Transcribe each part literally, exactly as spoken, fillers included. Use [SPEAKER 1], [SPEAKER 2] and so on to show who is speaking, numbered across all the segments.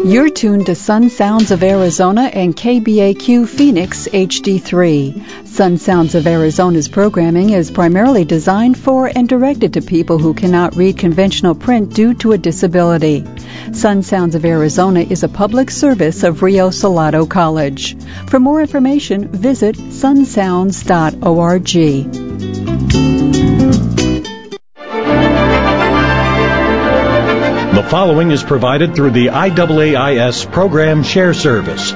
[SPEAKER 1] You're tuned to Sun Sounds of Arizona and K B A Q Phoenix H D three. Sun Sounds of Arizona's programming is primarily designed for and directed to people who cannot read conventional print due to a disability. Sun Sounds of Arizona is a public service of Rio Salado College. For more information, visit sun sounds dot org.
[SPEAKER 2] The following is provided through the I A A I S Program Share Service.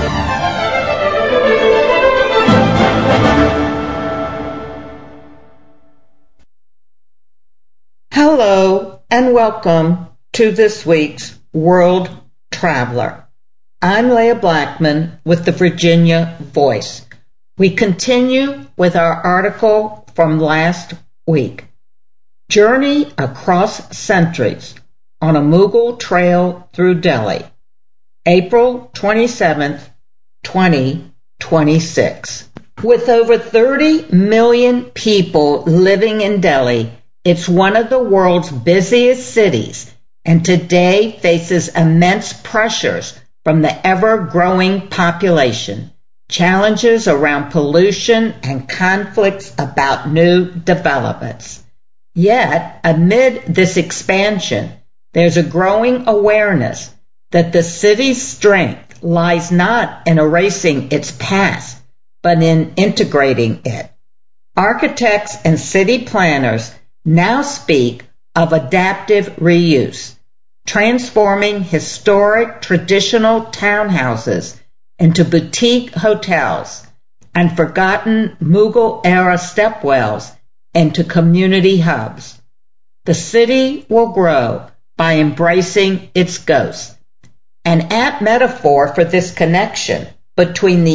[SPEAKER 3] Hello and welcome to this week's World Traveler. I'm Leah Blackman with the Virginia Voice. We continue with our article from last week, Journey Across Centuries on a Mughal Trail Through Delhi, April twenty-seventh, twenty twenty-six. With over thirty million people living in Delhi, it's one of the world's busiest cities and today faces immense pressures from the ever-growing population, challenges around pollution, and conflicts about new developments. Yet, amid this expansion, there's a growing awareness that the city's strength lies not in erasing its past, but in integrating it. Architects and city planners now speak of adaptive reuse, transforming historic traditional townhouses into boutique hotels and forgotten Mughal-era stepwells into community hubs. The city will grow by embracing its ghosts. An apt metaphor for this connection between the